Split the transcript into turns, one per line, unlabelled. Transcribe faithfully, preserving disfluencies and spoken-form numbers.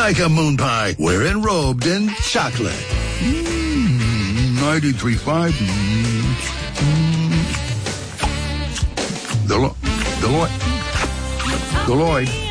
like a moon pie. We're enrobed in chocolate. Mm, ninety-three point five. Mm, mm. Delo- Deloitte. Deloitte.